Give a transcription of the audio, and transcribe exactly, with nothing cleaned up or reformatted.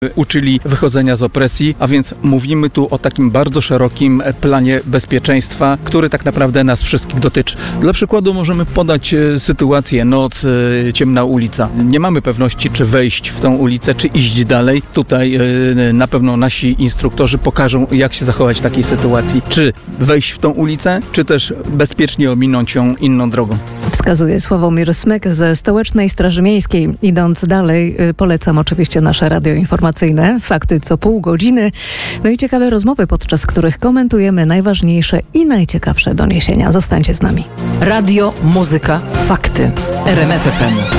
uczyli wychodzenia z opresji, a więc mówimy tu o takim bardzo szerokim planie bezpieczeństwa, który tak naprawdę nas wszystkich dotyczy. Dla przykładu możemy podać sytuację noc, ciemna ulica. Nie mamy pewności, czy wejść w tą ulicę, czy iść dalej. Tutaj na pewno nasi instruktorzy pokażą, jak się zachować w takiej sytuacji. Czy wejść w tą ulicę, czy też bezpiecznie ominąć ją inną drogą. Wskazuje Sławomir Smyk ze Stołecznej Straży Miejskiej. Idąc dalej, polecam oczywiście nasze radio informacyjne. Fakty co pół godziny. No i ciekawe rozmowy, podczas których komentujemy najważniejsze i najciekawsze doniesienia. Zostańcie z nami. Radio, muzyka, fakty. R M F F M.